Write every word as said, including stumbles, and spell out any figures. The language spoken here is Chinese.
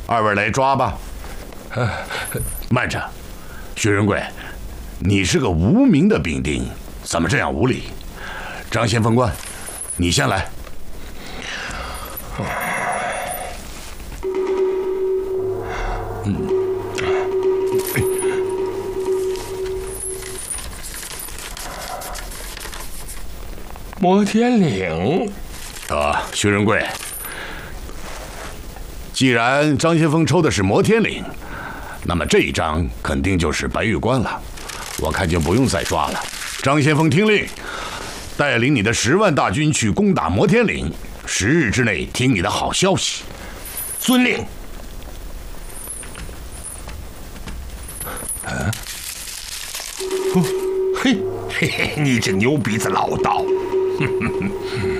二位来抓吧。慢着，薛仁贵，你是个无名的兵丁，怎么这样无礼？张先锋官，你先来。嗯。 摩天岭， 啊，薛仁贵，既然张先锋抽的是摩天岭，那么这一张肯定就是白玉关了。我看就不用再抓了。张先锋听令，带领你的十万大军去攻打摩天岭，十日之内听你的好消息。 遵令。 啊， 哦，嘿，嘿嘿，你这牛鼻子老道！